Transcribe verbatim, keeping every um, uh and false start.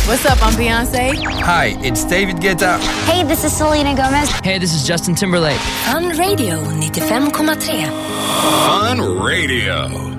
What's up, I'm Beyonce. Hi, it's David Guetta. Hey, this is Selena Gomez. Hey, this is Justin Timberlake. Fun Radio ninety-fem komma tre. Fun Radio.